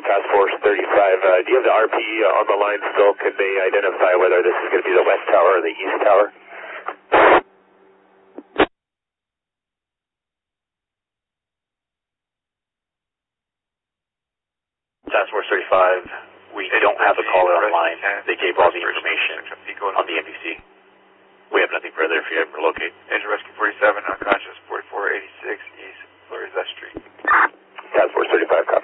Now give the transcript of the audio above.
Task Force 35. Do you have the RPE on the line still? Can they identify whether this is going to be the west tower or the east tower? Task Force 35, we don't have a caller on the line. They gave all the information on the NBC. We have nothing further if you're able to locate. Engine Rescue 47, unconscious, 4486 East Flores Street. Task Force 35, copy.